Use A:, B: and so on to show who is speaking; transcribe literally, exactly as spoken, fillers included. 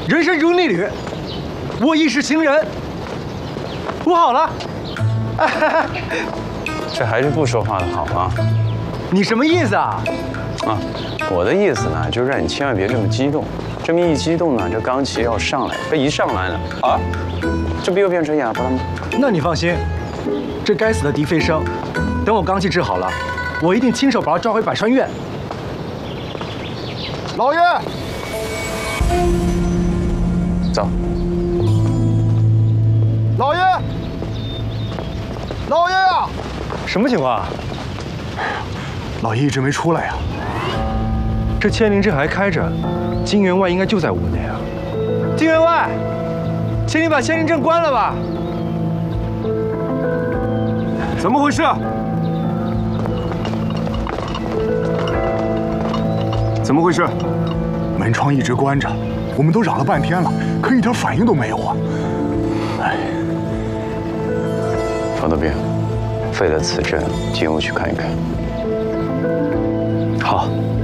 A: 人生如逆旅，我亦是行人。我好了。
B: 这还是不说话的好啊！
A: 你什么意思啊？
B: 啊，我的意思呢，就是让你千万别这么激动。这么一激动呢，这钢气要上来，这一上来呢，啊，这不又变成哑巴了吗？
A: 那你放心，这该死的狄飞生，等我罡气治好了，我一定亲手把他抓回百川院。
C: 老爷，
B: 走。
C: 老爷，老爷呀！
A: 什么情况啊？
C: 老爷一直没出来呀。
A: 这千灵阵还开着，金员外应该就在屋内啊。金员外，请你把千灵阵关了吧。
C: 怎么回事？怎么回事？门窗一直关着，我们都嚷了半天了，可一点反应都没有啊！哎，
B: 方德斌，废了此阵，进屋去看一看。好。